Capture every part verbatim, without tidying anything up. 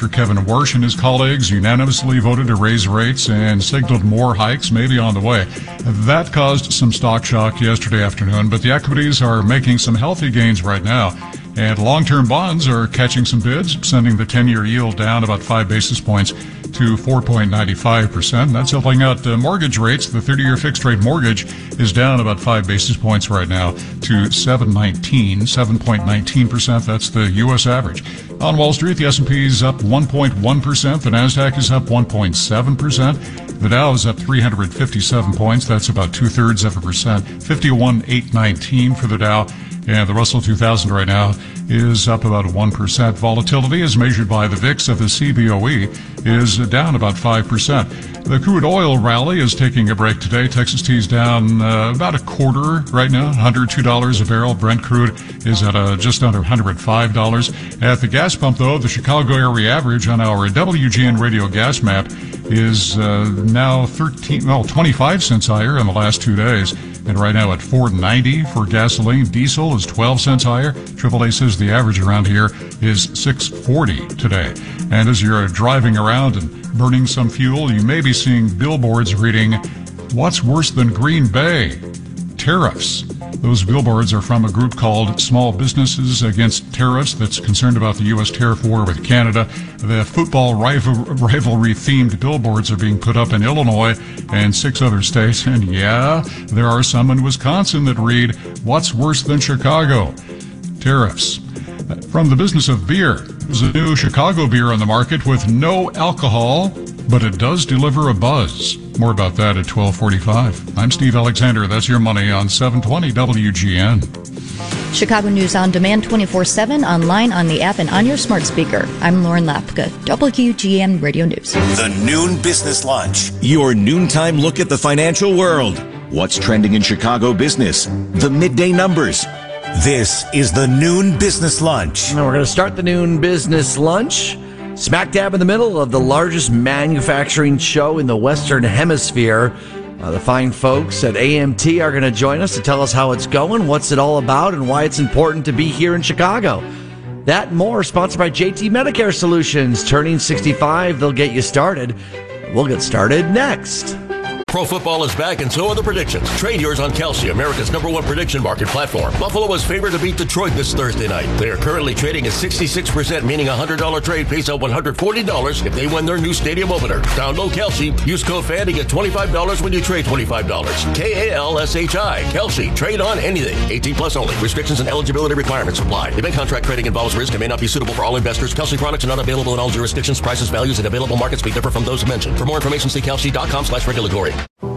after Kevin Warsh and his colleagues unanimously voted to raise rates and signaled more hikes may be on the way. That caused some stock shock yesterday afternoon, but the equities are making some healthy gains right now. And long-term bonds are catching some bids, sending the ten-year yield down about five basis points to four point nine five percent. That's helping out uh, mortgage rates. The thirty-year fixed-rate mortgage is down about five basis points right now to seven nineteen, seven point one nine percent. That's the U S average. On Wall Street, the S and P is up one point one percent. The Nasdaq is up one point seven percent. The Dow is up three hundred fifty-seven points. That's about two-thirds of a percent. fifty-one eight nineteen for the Dow. And the Russell two thousand right now is up about one percent. Volatility, as measured by the V I X of the C B O E, is down about five percent. The crude oil rally is taking a break today. Texas T is down uh, about a quarter right now, one hundred two dollars a barrel. Brent crude is at uh, just under one hundred five dollars. At the gas pump, though, the Chicago area average on our W G N radio gas map is uh, now thirteen, well, twenty-five cents higher in the last two days. And right now at four ninety for gasoline. Diesel is twelve cents higher. triple A says the average around here is six forty today. And as you're driving around and burning some fuel, you may be seeing billboards reading, "What's worse than Green Bay? Tariffs." Those billboards are from a group called Small Businesses Against Tariffs that's concerned about the U S tariff war with Canada. The football rival, rivalry-themed billboards are being put up in Illinois and six other states. And yeah, there are some in Wisconsin that read, "What's worse than Chicago? Tariffs." From the business of beer, there's a new Chicago beer on the market with no alcohol, but it does deliver a buzz. More about that at twelve forty-five. I'm Steve Alexander. That's your money on seven twenty W G N. Chicago News on demand twenty-four seven, online, on the app, and on your smart speaker. I'm Lauren Lapka, W G N Radio News. The Noon Business Lunch. Your noontime look at the financial world. What's trending in Chicago business? The midday numbers. This is the Noon Business Lunch. Now we're going to start the Noon Business Lunch smack dab in the middle of the largest manufacturing show in the Western Hemisphere. Uh, the fine folks at A M T are going to join us to tell us how it's going, what's it all about, and why it's important to be here in Chicago. That and more, sponsored by J T Medicare Solutions. Turning sixty-five, they'll get you started. We'll get started next. Pro football is back, and so are the predictions. Trade yours on Kalshi, America's number one prediction market platform. Buffalo was favored to beat Detroit this Thursday night. They are currently trading at sixty-six percent, meaning a one hundred dollars trade pays out one hundred forty dollars if they win their new stadium opener. Download Kalshi. Use code F A N to get twenty-five dollars when you trade twenty-five dollars. K A L S H I. Kalshi. Trade on anything. eighteen plus only. Restrictions and eligibility requirements apply. Event contract trading involves risk and may not be suitable for all investors. Kalshi products are not available in all jurisdictions. Prices, values, and available markets may differ from those mentioned. For more information, see kalshi.com slash regulatory.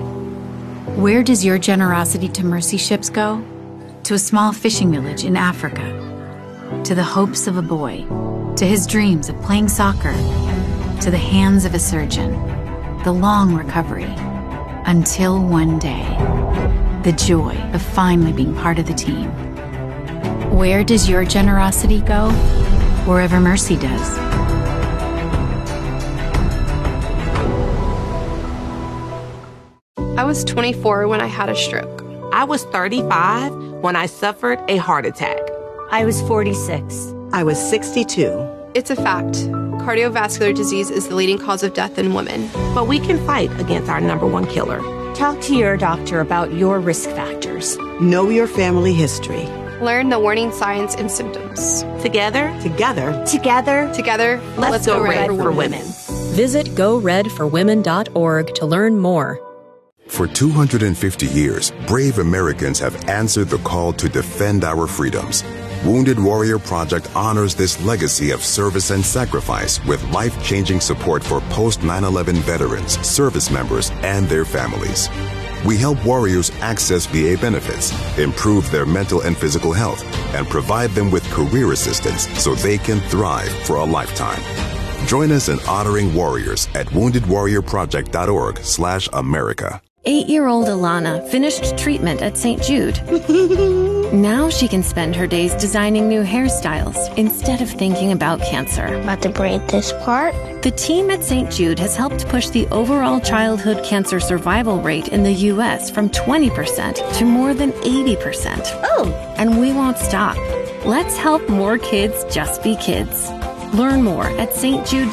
Where does your generosity to mercy ships go? To a small fishing village in Africa. To the hopes of a boy. To his dreams of playing soccer. To the hands of a surgeon. The long recovery. Until one day. The joy of finally being part of the team. Where does your generosity go? Wherever mercy does. I was twenty-four when I had a stroke. I was thirty-five when I suffered a heart attack. I was forty-six. I was sixty-two. It's a fact. Cardiovascular disease is the leading cause of death in women. But we can fight against our number one killer. Talk to your doctor about your risk factors. Know your family history. Learn the warning signs and symptoms. Together, together, together, together, let's, let's go, go red, red for, for women. women. Visit go red for women dot org to learn more. For two hundred fifty years, brave Americans have answered the call to defend our freedoms. Wounded Warrior Project honors this legacy of service and sacrifice with life-changing support for post nine eleven veterans, service members, and their families. We help warriors access V A benefits, improve their mental and physical health, and provide them with career assistance so they can thrive for a lifetime. Join us in honoring warriors at wounded warrior project dot org slash America. Eight-year-old Alana finished treatment at Saint Jude. Now she can spend her days designing new hairstyles instead of thinking about cancer. About to braid this part. The team at Saint Jude has helped push the overall childhood cancer survival rate in the U S from twenty percent to more than eighty percent. Oh! And we won't stop. Let's help more kids just be kids. Learn more at st jude